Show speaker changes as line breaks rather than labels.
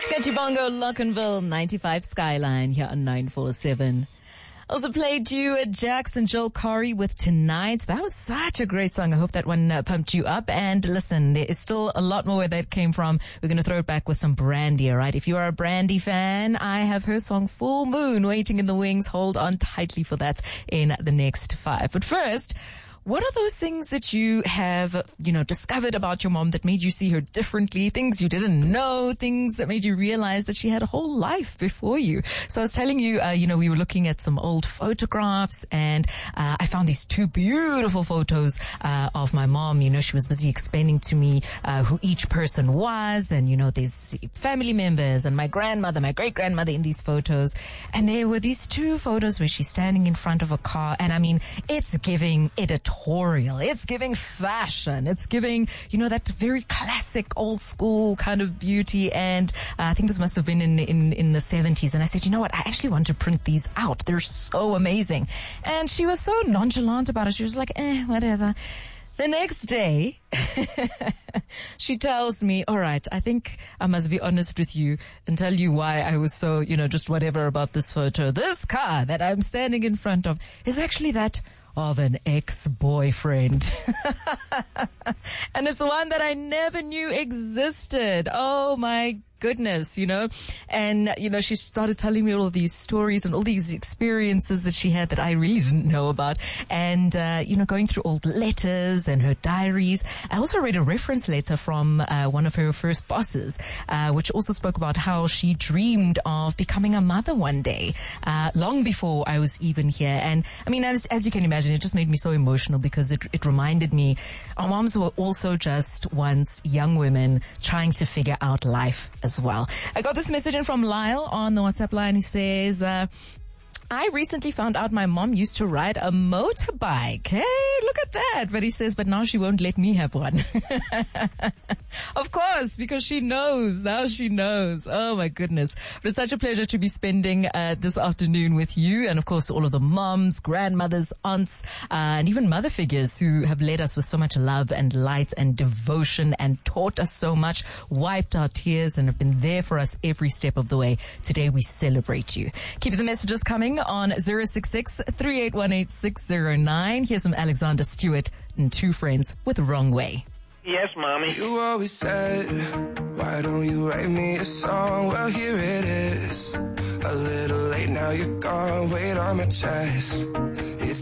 Sketchy Bongo, Lockenville, 95 Skyline here on 947. Also played you Jackson Joel Corey with Tonight. That was such a great song. I hope that one pumped you up. And listen, there is still a lot more where that came from. We're going to throw it back with some Brandy, all right? If you are a Brandy fan, I have her song Full Moon waiting in the wings. Hold on tightly for that in the next 5. But first, what are those things that you have, discovered about your mom that made you see her differently? Things you didn't know, things that made you realize that she had a whole life before you. So I was telling you, we were looking at some old photographs and, I found these 2 beautiful photos, of my mom. She was busy explaining to me, who each person was. And, there's family members and my grandmother, my great grandmother in these photos. And there were these 2 photos where she's standing in front of a car. And I mean, it's giving editorial. It's giving fashion. It's giving, that very classic old school kind of beauty. And I think this must have been in the 70s. And I said, you know what? I actually want to print these out. They're so amazing. And she was so nonchalant about it. She was like, whatever. The next day, she tells me, all right, I think I must be honest with you and tell you why I was so, just whatever about this photo. This car that I'm standing in front of is actually that of an ex-boyfriend. And it's one that I never knew existed. Oh my goodness, and, she started telling me all of these stories and all these experiences that she had that I really didn't know about. And, going through old letters and her diaries. I also read a reference letter from, one of her first bosses, which also spoke about how she dreamed of becoming a mother one day, long before I was even here. And I mean, as you can imagine, it just made me so emotional because it reminded me our moms were also just once young women trying to figure out life as well. I got this message in from Lyle on the WhatsApp line who says, I recently found out my mom used to ride a motorbike. Hey, look at that. But he says, but now she won't let me have one. Of course, because she knows. Now she knows. Oh, my goodness. But it's such a pleasure to be spending this afternoon with you and, of course, all of the moms, grandmothers, aunts, and even mother figures who have led us with so much love and light and devotion and taught us so much, wiped our tears, and have been there for us every step of the way. Today, we celebrate you. Keep the messages coming on 066-3818-609. Here's some Alexander Stewart and 2 Friends with Wrong Way.
Yes, Mommy.
You always said, why don't you write me a song? Well, here it is. A little late, now you're gone. Weight on my chest. It's